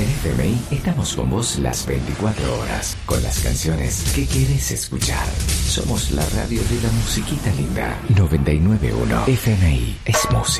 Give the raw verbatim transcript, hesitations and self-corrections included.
En F M I estamos con vos las veinticuatro horas, con las canciones que querés escuchar. Somos la radio de la musiquita linda. noventa y nueve punto uno F M I es música.